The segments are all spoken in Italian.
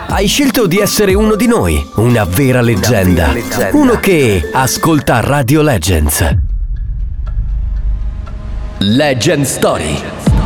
hai scelto di essere uno di noi, una vera leggenda. Uno che ascolta Radio Legends. Legend Story.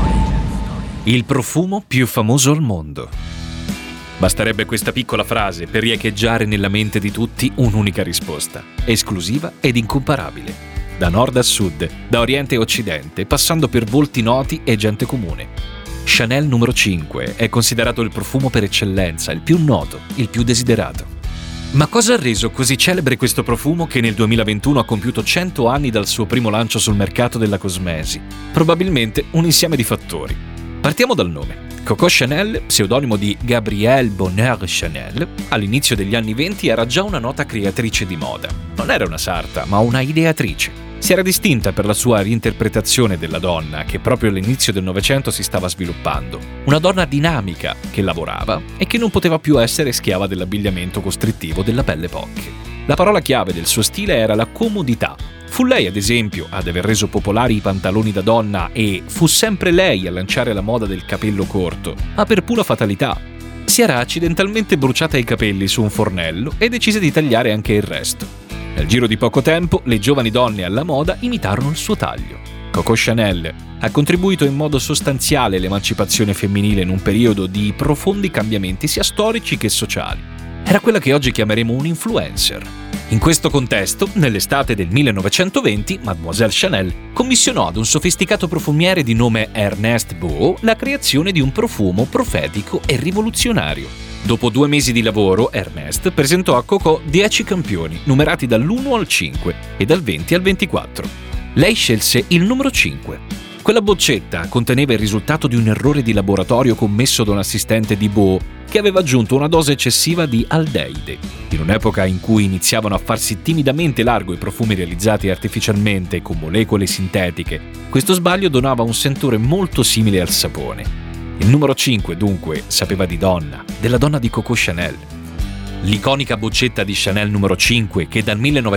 Il profumo più famoso al mondo. Basterebbe questa piccola frase per riecheggiare nella mente di tutti un'unica risposta, esclusiva ed incomparabile. Da nord a sud, da oriente a occidente, passando per volti noti e gente comune. Chanel numero 5 è considerato il profumo per eccellenza, il più noto, il più desiderato. Ma cosa ha reso così celebre questo profumo che nel 2021 ha compiuto 100 anni dal suo primo lancio sul mercato della cosmesi? Probabilmente un insieme di fattori. Partiamo dal nome. Coco Chanel, pseudonimo di Gabrielle Bonheur Chanel, all'inizio degli anni '20 era già una nota creatrice di moda. Non era una sarta, ma una ideatrice. Si era distinta per la sua reinterpretazione della donna che proprio all'inizio del Novecento si stava sviluppando. Una donna dinamica che lavorava e che non poteva più essere schiava dell'abbigliamento costrittivo della Belle Époque. La parola chiave del suo stile era la comodità. Fu lei, ad esempio, ad aver reso popolari i pantaloni da donna e fu sempre lei a lanciare la moda del capello corto, ma per pura fatalità. Si era accidentalmente bruciata i capelli su un fornello e decise di tagliare anche il resto. Nel giro di poco tempo, le giovani donne alla moda imitarono il suo taglio. Coco Chanel ha contribuito in modo sostanziale all'emancipazione femminile in un periodo di profondi cambiamenti sia storici che sociali. Era quella che oggi chiameremo un influencer. In questo contesto, nell'estate del 1920, Mademoiselle Chanel commissionò ad un sofisticato profumiere di nome Ernest Beau la creazione di un profumo profetico e rivoluzionario. Dopo 2 mesi di lavoro, Ernest presentò a Coco 10 campioni, numerati dall'1 al 5 e dal 20 al 24. Lei scelse il numero 5. Quella boccetta conteneva il risultato di un errore di laboratorio commesso da un assistente di Beau che aveva aggiunto una dose eccessiva di aldeide. In un'epoca in cui iniziavano a farsi timidamente largo i profumi realizzati artificialmente con molecole sintetiche, questo sbaglio donava un sentore molto simile al sapone. Il numero 5, dunque, sapeva di donna, della donna di Coco Chanel. L'iconica boccetta di Chanel numero 5, che dal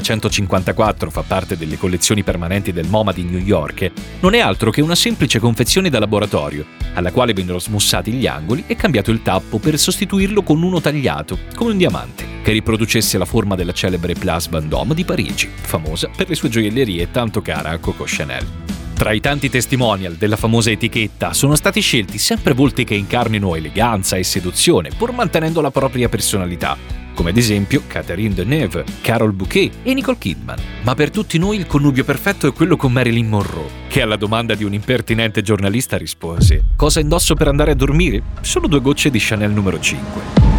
1954 fa parte delle collezioni permanenti del MoMA di New York, non è altro che una semplice confezione da laboratorio, alla quale vennero smussati gli angoli e cambiato il tappo per sostituirlo con uno tagliato, come un diamante, che riproducesse la forma della celebre Place Vendôme di Parigi, famosa per le sue gioiellerie tanto cara a Coco Chanel. Tra i tanti testimonial della famosa etichetta sono stati scelti sempre volti che incarnino eleganza e seduzione, pur mantenendo la propria personalità, come ad esempio Catherine Deneuve, Carol Bouquet e Nicole Kidman. Ma per tutti noi il connubio perfetto è quello con Marilyn Monroe, che alla domanda di un impertinente giornalista rispose: «Cosa indosso per andare a dormire? Solo 2 gocce di Chanel numero 5».